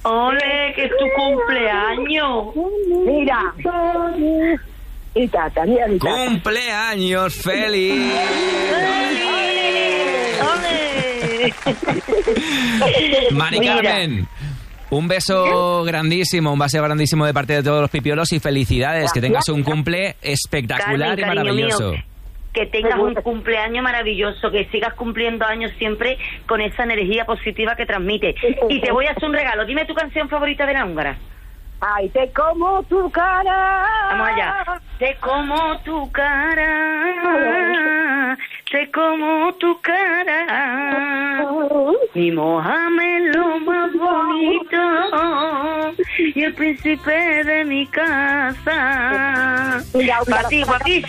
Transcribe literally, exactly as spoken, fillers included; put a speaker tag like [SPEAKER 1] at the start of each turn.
[SPEAKER 1] Ole, que es tu cumpleaños.
[SPEAKER 2] Mira. Y tata, mira mi tata.
[SPEAKER 3] ¡Cumpleaños feliz!
[SPEAKER 1] ¡Ole!
[SPEAKER 3] Mari Carmen, un beso grandísimo, un beso grandísimo de parte de todos los pipiolos y felicidades. Que tengas un cumple espectacular
[SPEAKER 1] Carmen,
[SPEAKER 3] y maravilloso.
[SPEAKER 1] mío, que tengas un cumpleaños maravilloso, que sigas cumpliendo años siempre con esa energía positiva que transmite. Y te voy a hacer un regalo. Dime tu canción favorita de la húngara.
[SPEAKER 2] Ay, te como tu cara.
[SPEAKER 1] Vamos allá. Te como tu cara, te como tu cara, y mojame lo más bonito, y el príncipe de mi casa. Para ti, guapísimo.